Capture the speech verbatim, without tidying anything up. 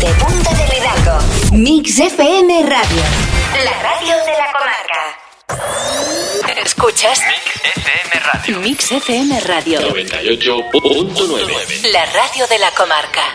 Desde Punta del Hidalgo, Mix F M Radio, la radio de la comarca. ¿Escuchas? Mix F M Radio. Mix F M Radio noventa y ocho punto nueve. La radio de la comarca.